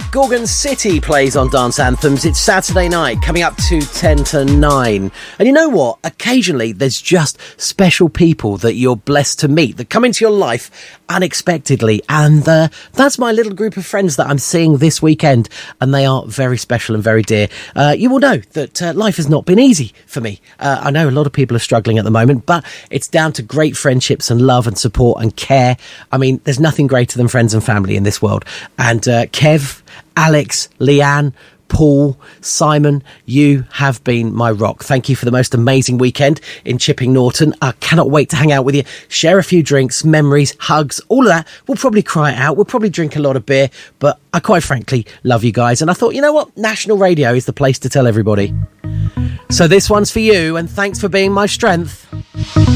Gorgon City plays on Dance Anthems. It's Saturday night, coming up to 10 to 9. And you know what? Occasionally, there's just special people that you're blessed to meet that come into your life unexpectedly. And that's my little group of friends that I'm seeing this weekend. And they are very special and very dear. You will know that life has not been easy for me. I know a lot of people are struggling at the moment, but it's down to great friendships and love and support and care. I mean, there's nothing greater than friends and family in this world. And Kev, Alex, Leanne, Paul, Simon, you have been my rock. Thank you for the most amazing weekend in Chipping Norton. I cannot wait to hang out with you, share a few drinks, memories, hugs, all of that. We'll probably cry it out. We'll probably drink a lot of beer, but I quite frankly love you guys. And I thought, you know what? National Radio is the place to tell everybody. So this one's for you, and thanks for being my strength.